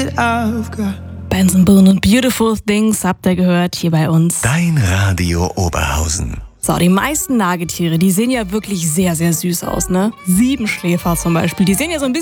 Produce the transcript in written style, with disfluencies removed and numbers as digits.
I've got. Benson Boone und Beautiful Things habt ihr gehört hier bei uns. Dein Radio Oberhausen. So, die meisten Nagetiere, die sehen ja wirklich sehr, sehr süß aus, ne? Siebenschläfer zum Beispiel, die sehen ja so ein bisschen